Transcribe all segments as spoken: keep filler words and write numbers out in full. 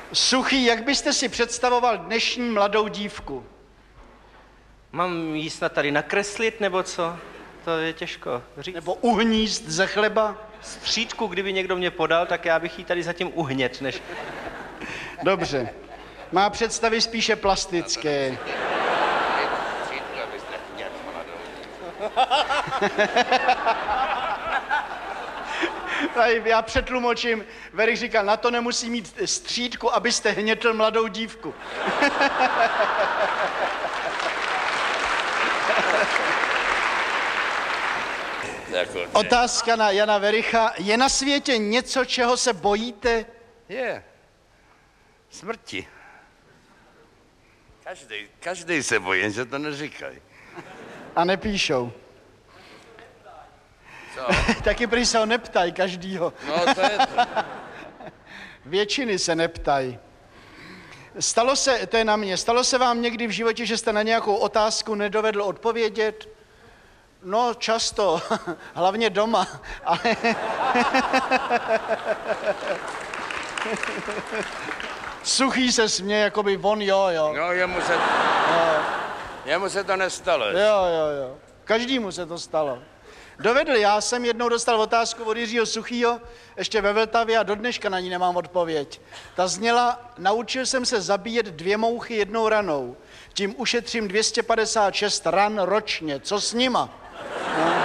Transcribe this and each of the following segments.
Suchý, jak byste si představoval dnešní mladou dívku? Mám jí snad tady nakreslit, nebo co? To je těžko říct. Nebo uhnízd ze chleba? Střídku, kdyby někdo mě podal, tak já bych jí tady zatím uhnět, než... Dobře. Má představy spíše plastické. Já přetlumočím. Verich říkal, na to nemusí mít střídku, abyste hnětl mladou dívku. Otázka na Jana Vericha. Je na světě něco, čeho se bojíte? Je. Smrti. Každý, každý se bojí, jenže to neříkají. A nepíšou. Co? Taky prý se ho neptají každýho. No to je to. Většiny se neptají. Stalo se, to je na mě, stalo se vám někdy v životě, že jste na nějakou otázku nedovedl odpovědět? No, často, hlavně doma, ale... Suchý se směje, jakoby on jo, jo. No, jemu se, Jo, jemu se to nestalo. jo, jo, jo. Každému se to stalo. Dovedl, já jsem jednou dostal otázku od Jiřího Suchýho, ještě ve Vltavě a do dneška na ní nemám odpověď. Ta zněla, naučil jsem se zabíjet dvě mouchy jednou ranou. Tím ušetřím dvě stě padesát šest ran ročně. Co s nima? No.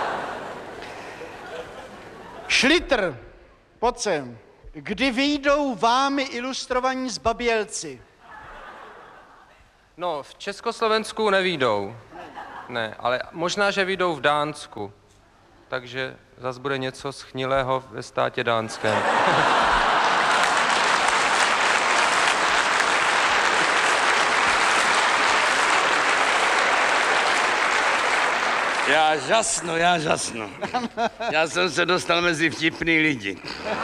Šlitr, pojď sem. Kdy vyjdou vámi ilustrovaní zbabělci? No, v Československu nevídou. Ne, ale možná, že vyjdou v Dánsku. Takže zas bude něco schnilého ve státě dánském. Já žasnu, já žasnu. Já jsem se dostal mezi vtipný lidi.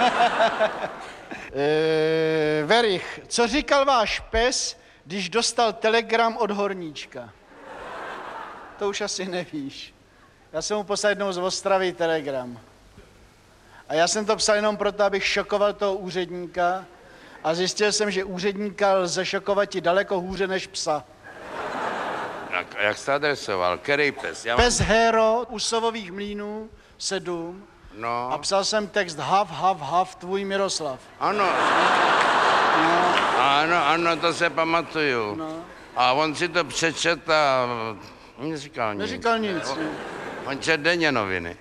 E, Verich, co říkal váš pes, když dostal telegram od horníčka? To už asi nevíš. Já jsem mu poslal jednou z Ostravy telegram. A já jsem to psal jenom proto, abych šokoval toho úředníka a zjistil jsem, že úředníka lze šokovat i daleko hůře než psa. Jak, jak jste adresoval? Který pes? Já Pes Hero u Sovových mlýnů sedm No. a psal jsem text hav, hav, hav, tvůj Miroslav. Ano. No, Ano, ano, to se pamatuju. no. A on si to přečet a neříkal nic. Neříkal nic. On, Ne. on čet denně noviny.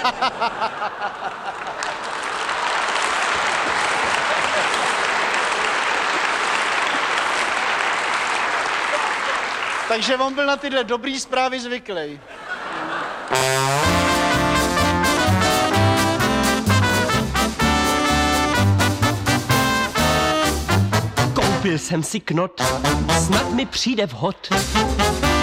Takže on byl na tyhle dobrý zprávy zvyklý. Koupil jsem si knot, snad mi přijde vhod.